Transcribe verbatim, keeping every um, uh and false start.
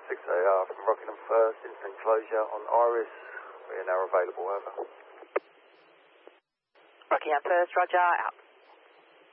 six A R from Rockingham First, instant closure on Iris. We are now available, over. Rockingham First, roger, out.